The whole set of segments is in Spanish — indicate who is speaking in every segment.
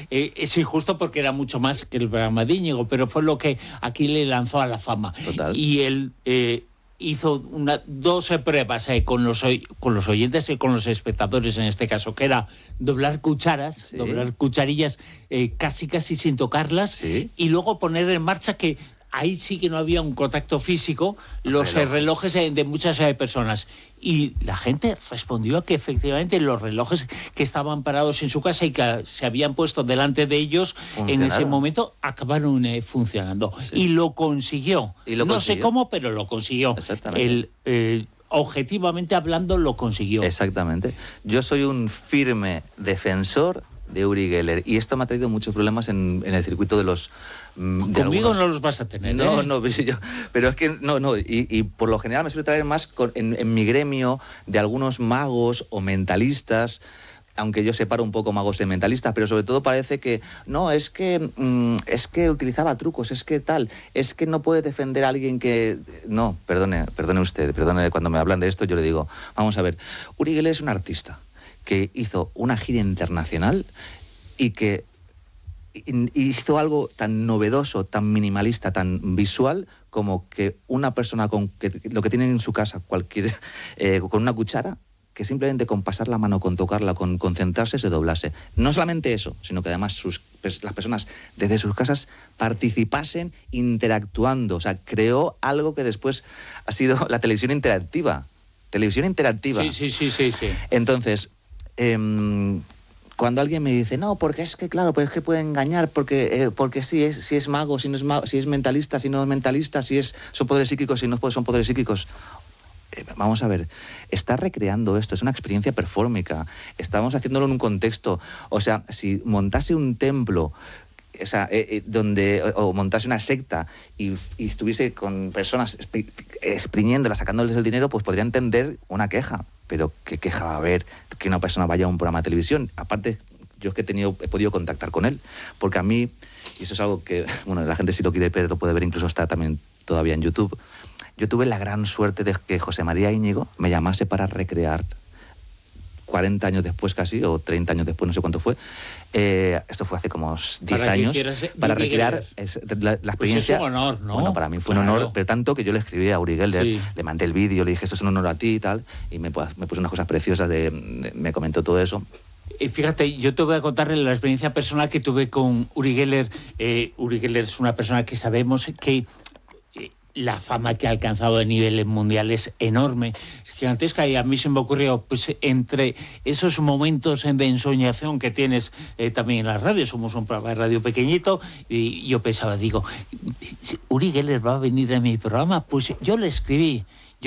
Speaker 1: es injusto porque era mucho más que el programa de Íñigo, pero fue lo que aquí le lanzó a la fama.
Speaker 2: Total.
Speaker 1: Y él hizo 2 pruebas con los oyentes y con los espectadores en este caso, que era doblar cucharas,
Speaker 2: sí,
Speaker 1: doblar cucharillas casi sin tocarlas,
Speaker 2: sí,
Speaker 1: y luego poner en marcha que ahí sí que no había un contacto físico, los relojes de muchas personas. Y la gente respondió que efectivamente los relojes que estaban parados en su casa y que se habían puesto delante de ellos en ese momento acabaron funcionando. Sí. Y lo consiguió. No sé cómo, pero lo consiguió.
Speaker 2: Exactamente.
Speaker 1: Objetivamente hablando, lo consiguió.
Speaker 2: Exactamente. Yo soy un firme defensor de Uri Geller, y esto me ha traído muchos problemas en el circuito de los...
Speaker 1: Conmigo no los vas a tener,
Speaker 2: No, pero es que no, y por lo general me suele traer más en mi gremio de algunos magos o mentalistas, aunque yo separo un poco magos de mentalistas, pero sobre todo parece que, no, es que utilizaba trucos, es que tal, es que no puede defender a alguien que... No, perdone usted, cuando me hablan de esto yo le digo, vamos a ver, Uri Geller es un artista que hizo una gira internacional y que hizo algo tan novedoso, tan minimalista, tan visual, como que una persona con lo que tiene en su casa, con una cuchara, que simplemente con pasar la mano, con tocarla, con concentrarse, se doblase. No solamente eso, sino que además las personas desde sus casas participasen interactuando. O sea, creó algo que después ha sido la televisión interactiva.
Speaker 1: Sí.
Speaker 2: Entonces... cuando alguien me dice, no, porque es que claro, pues es que puede engañar, porque si es mago, si no es mago, si es mentalista, si no es mentalista, son poderes psíquicos, si no son poderes psíquicos. Vamos a ver, está recreando esto, es una experiencia performática, estamos haciéndolo en un contexto. O sea, si montase un templo, o sea, o montase una secta y estuviese con personas exprimiéndolas, sacándoles el dinero, pues podría entender una queja. Pero ¿qué queja va a haber que una persona vaya a un programa de televisión? Aparte, yo es que he podido contactar con él, porque a mí, y eso es algo que, bueno, la gente si lo quiere ver, lo puede ver, incluso está también todavía en YouTube. Yo tuve la gran suerte de que José María Íñigo me llamase para recrear 40 años después casi, o 30 años después, no sé cuánto fue. Esto fue hace como 10 años. Para recrear la experiencia.
Speaker 1: Pues es un honor, ¿no?
Speaker 2: Bueno, para mí fue un honor, pero tanto que yo le escribí a Uri Geller, le mandé el vídeo, le dije, esto es un honor a ti y tal, y me puso unas cosas preciosas, me comentó todo eso.
Speaker 1: Y fíjate, yo te voy a contar la experiencia personal que tuve con Uri Geller. Uri Geller es una persona que sabemos que la fama que ha alcanzado a niveles mundiales es enorme, es gigantesca, y a mí se me ocurrió, pues entre esos momentos de ensoñación que tienes también en la radio, somos un programa de radio pequeñito, y yo pensaba, digo, Uri Geller va a venir a mi programa, pues yo le escribí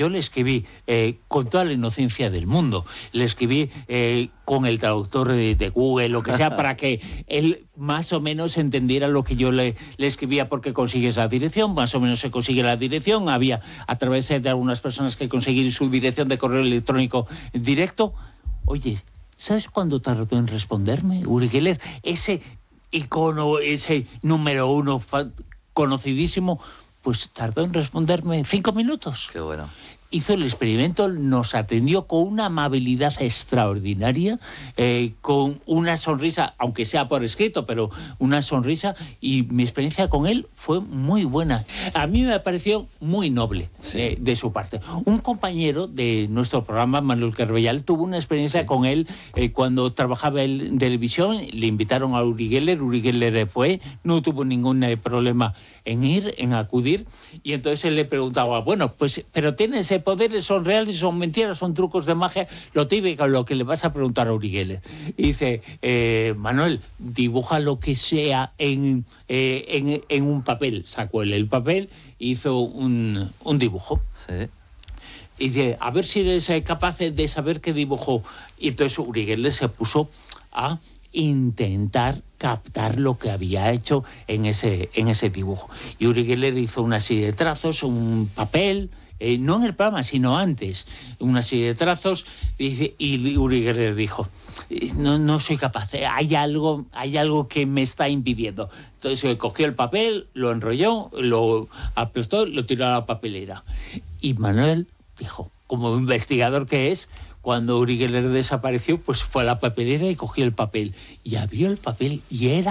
Speaker 1: con toda la inocencia del mundo. Le escribí con el traductor de Google, lo que sea, para que él más o menos entendiera lo que yo le escribía, porque consigues la dirección, más o menos se consigue la dirección. Había, a través de algunas personas que conseguir su dirección de correo electrónico directo. Oye, ¿sabes cuándo tardó en responderme, Uri Geller? Ese icono, ese número 1 conocidísimo, pues tardó en responderme 5 minutos.
Speaker 2: Qué bueno.
Speaker 1: Hizo el experimento, nos atendió con una amabilidad extraordinaria, con una sonrisa, aunque sea por escrito, pero una sonrisa, y mi experiencia con él fue muy buena. A mí me pareció muy noble de su parte. Un compañero de nuestro programa, Manuel Carbellal, tuvo una experiencia con él cuando trabajaba en televisión. Le invitaron a Uri Geller fue, no tuvo ningún problema en acudir, y entonces él le preguntaba, bueno, pues, pero tienes poderes, son reales, son mentiras, son trucos de magia, lo típico, lo que le vas a preguntar a Uri Geller. Y dice, Manuel, dibuja lo que sea en un papel. Sacó él el papel, hizo un dibujo.
Speaker 2: Sí.
Speaker 1: Y dice, a ver si eres capaz de saber qué dibujó. Y entonces Uri Geller se puso a intentar captar lo que había hecho en ese dibujo. Y Uri Geller hizo una serie de trazos, un papel, no en el programa, sino antes, una serie de trazos, y Uri Geller dijo, no soy capaz, hay algo que me está impidiendo. Entonces cogió el papel, lo enrolló, lo apretó, lo tiró a la papelera. Y Manuel dijo, como investigador que es, cuando Uri Geller desapareció, pues fue a la papelera y cogió el papel. Y abrió el papel y era